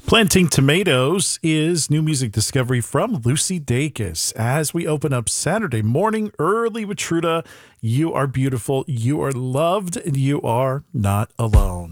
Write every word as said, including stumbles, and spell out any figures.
Planting Tomatoes is new music discovery from Lucy Dacus. As we open up Saturday morning early with Truda, you are beautiful, you are loved, and you are not alone.